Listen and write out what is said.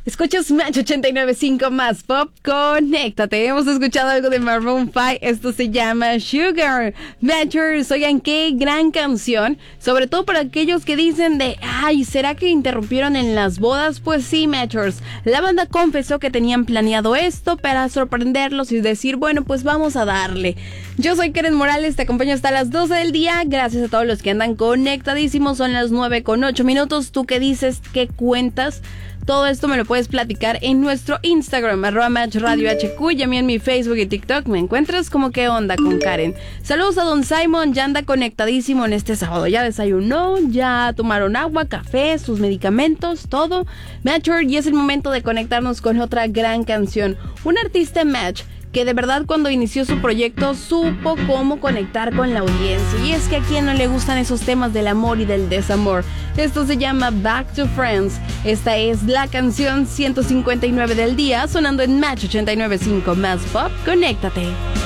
Escuchas Match 89.5 más pop, conéctate. Hemos escuchado algo de Maroon 5, esto se llama Sugar. Matchers, oigan, qué gran canción, sobre todo para aquellos que dicen de, ay, ¿será que interrumpieron en las bodas? Pues sí, Matchers, la banda confesó que tenían planeado esto para sorprenderlos y decir, bueno, pues vamos a darle. Yo soy Karen Morales, te acompaño hasta las 12 del día, gracias a todos los que andan conectadísimos, son las 9:08. ¿Tú qué dices? ¿Qué cuentas? Todo esto me lo puedes platicar en nuestro Instagram, @MatchRadioHQ, y a mí en mi Facebook y TikTok me encuentras como ¿Qué onda con Karen? Saludos a Don Simon, ya anda conectadísimo en este sábado, ya desayunó, ya tomaron agua, café, sus medicamentos, todo. Matcher, y es el momento de conectarnos con otra gran canción, un artista Match que de verdad cuando inició su proyecto supo cómo conectar con la audiencia. Y es que a quien no le gustan esos temas del amor y del desamor. Esto se llama Back to Friends. Esta es la canción 159 del día, sonando en Match 89.5 más pop. Conéctate.